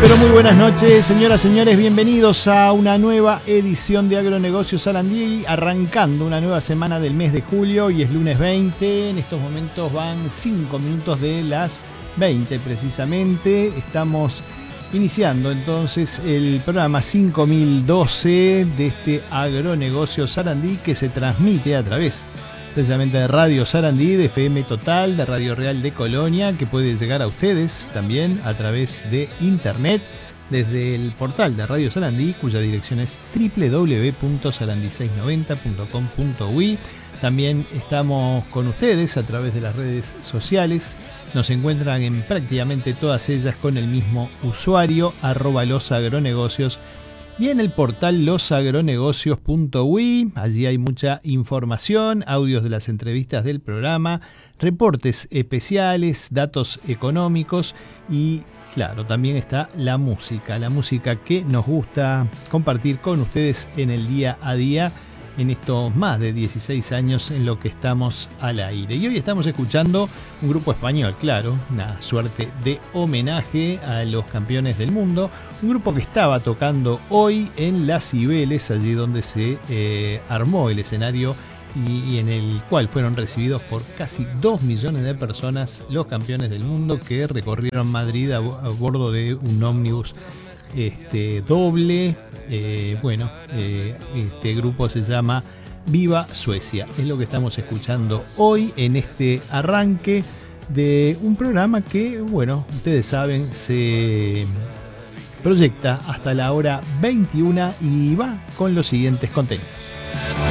Pero muy buenas noches, señoras, señores, bienvenidos a una nueva edición de Agronegocios Sarandí, arrancando una nueva semana del mes de julio y es lunes 20, en estos momentos van 5 minutos de las 20 precisamente, estamos iniciando entonces el programa 5012 de este Agronegocios Sarandí que se transmite a través precisamente de Radio Sarandí, de FM Total, de Radio Real de Colonia, que puede llegar a ustedes también a través de internet, desde el portal de Radio Sarandí, cuya dirección es www.sarandí690.com.uy. También estamos con ustedes a través de las redes sociales. Nos encuentran en prácticamente todas ellas con el mismo usuario, @losagronegocios. Y en el portal losagronegocios.uy, allí hay mucha información, audios de las entrevistas del programa, reportes especiales, datos económicos y, claro, también está la música que nos gusta compartir con ustedes en el día a día, en estos más de 16 años en lo que estamos al aire. Y hoy estamos escuchando un grupo español, claro, una suerte de homenaje a los campeones del mundo, un grupo que estaba tocando hoy en Las Cibeles, allí donde se armó el escenario y en el cual fueron recibidos por casi 2 millones de personas los campeones del mundo que recorrieron Madrid a bordo de un ómnibus doble. Este grupo se llama Viva Suecia. Es lo que estamos escuchando hoy en este arranque de un programa que, bueno, ustedes saben, se proyecta hasta la hora 21 y va con los siguientes contenidos.